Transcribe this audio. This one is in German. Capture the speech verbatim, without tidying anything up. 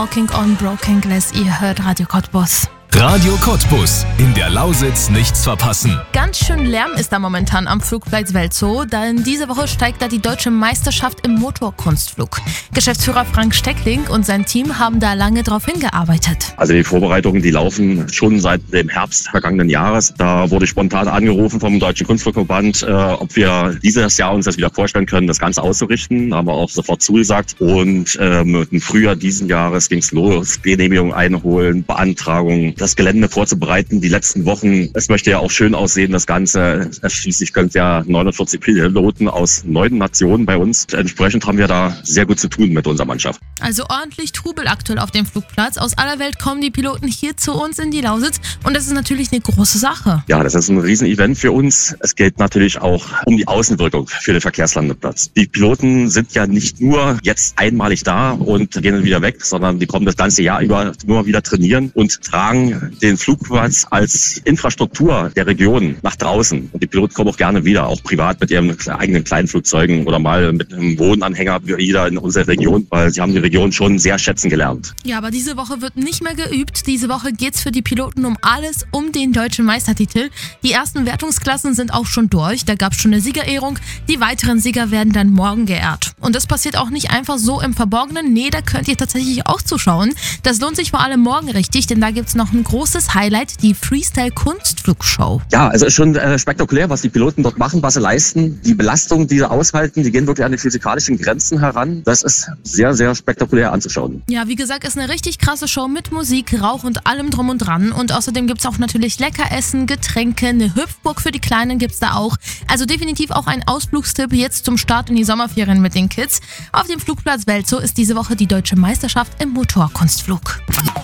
Walking on Broken Glass, ihr hört Radio Cottbus. Radio Cottbus. In der Lausitz nichts verpassen. Ganz schön Lärm ist da momentan am Flugplatz Welzow, denn diese Woche steigt da die deutsche Meisterschaft im Motorkunstflug. Geschäftsführer Frank Steckling und sein Team haben da lange drauf hingearbeitet. Also die Vorbereitungen, die laufen schon seit dem Herbst vergangenen Jahres. Da wurde spontan angerufen vom Deutschen Kunstflugverband, äh, ob wir dieses Jahr uns das wieder vorstellen können, das Ganze auszurichten. Da haben wir auch sofort zugesagt. Und ähm, im Frühjahr diesen Jahres ging es los. Genehmigung einholen, Beantragung, das Gelände vorzubereiten. Die letzten Wochen, es möchte ja auch schön aussehen, das Ganze. Schließlich können es ja neunundvierzig Piloten aus neun Nationen bei uns. Entsprechend haben wir da sehr gut zu tun mit unserer Mannschaft. Also ordentlich Trubel aktuell auf dem Flugplatz. Aus aller Welt kommen die Piloten hier zu uns in die Lausitz und das ist natürlich eine große Sache. Ja, das ist ein Riesenevent für uns. Es geht natürlich auch um die Außenwirkung für den Verkehrslandeplatz. Die Piloten sind ja nicht nur jetzt einmalig da und gehen dann wieder weg, sondern die kommen das ganze Jahr über nur wieder trainieren und tragen den Flugplatz als Infrastruktur der Region nach draußen. Und die Piloten kommen auch gerne wieder, auch privat mit ihren eigenen kleinen Flugzeugen oder mal mit einem Wohnanhänger wieder in unsere Region, weil sie haben die Region schon sehr schätzen gelernt. Ja, aber diese Woche wird nicht mehr geübt. Diese Woche geht's für die Piloten um alles, um den deutschen Meistertitel. Die ersten Wertungsklassen sind auch schon durch. Da gab's schon eine Siegerehrung. Die weiteren Sieger werden dann morgen geehrt. Und das passiert auch nicht einfach so im Verborgenen. Nee, da könnt ihr tatsächlich auch zuschauen. Das lohnt sich vor allem morgen richtig, denn da gibt's noch ein großes Highlight, die Freestyle-Kunstflugshow. Ja, also ist schon äh, spektakulär, was die Piloten dort machen, was sie leisten. Die Belastung, die sie aushalten, die gehen wirklich an die physikalischen Grenzen heran. Das ist sehr, sehr spektakulär anzuschauen. Ja, wie gesagt, ist eine richtig krasse Show mit Musik, Rauch und allem drum und dran. Und außerdem gibt's auch natürlich Leckeressen, Getränke, eine Hüpfburg für die Kleinen gibt's da auch. Also definitiv auch ein Ausflugstipp jetzt zum Start in die Sommerferien mit den Kids. Auf dem Flugplatz Welzow ist diese Woche die deutsche Meisterschaft im Motorkunstflug.